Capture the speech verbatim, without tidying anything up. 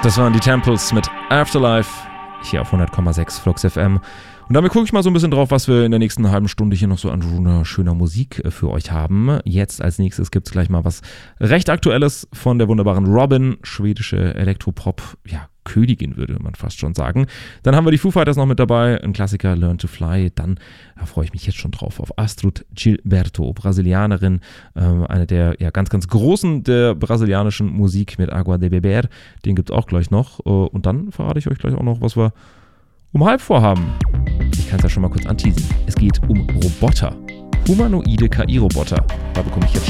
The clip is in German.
Das waren die Temples mit Afterlife, hier auf hundert Komma sechs Flux F M. Und damit gucke ich mal so ein bisschen drauf, was wir in der nächsten halben Stunde hier noch so an wunderschöner Musik für euch haben. Jetzt als nächstes gibt es gleich mal was recht Aktuelles von der wunderbaren Robin, schwedische Elektropop, ja, Königin würde man fast schon sagen. Dann haben wir die Foo Fighters noch mit dabei, ein Klassiker, Learn to Fly. Dann, da freue ich mich jetzt schon drauf, auf Astrud Gilberto, Brasilianerin, äh, eine der ja, ganz, ganz großen der brasilianischen Musik mit Agua de Beber. Den gibt es auch gleich noch. Und dann verrate ich euch gleich auch noch, was wir um halb vorhaben. Ich kann es ja schon mal kurz anteasen. Es geht um Roboter. Humanoide K I-Roboter. Da bekomme ich jetzt